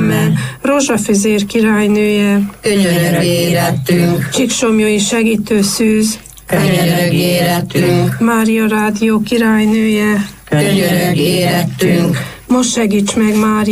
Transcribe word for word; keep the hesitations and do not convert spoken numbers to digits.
Amen. Rózsafezér királynője, könyörög érettünk. Csíksomlyai segítő szűz, könyörög érettünk. Mária rádió királynője, könyörög érettünk. most segíts meg, Mária.